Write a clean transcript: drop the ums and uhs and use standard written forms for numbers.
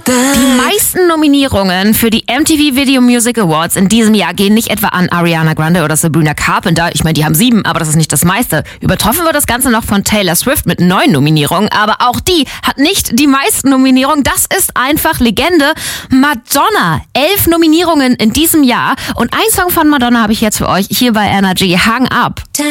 Die meisten Nominierungen für die MTV Video Music Awards in diesem Jahr gehen nicht etwa an Ariana Grande oder Sabrina Carpenter. Ich meine, die haben 7, aber das ist nicht das meiste. Übertroffen wird das Ganze noch von Taylor Swift mit 9 Nominierungen, aber auch die hat nicht die meisten Nominierungen. Das ist einfach Legende. Madonna, 11 Nominierungen in diesem Jahr. Und ein Song von Madonna habe ich jetzt für euch hier bei Energy, Hang Up.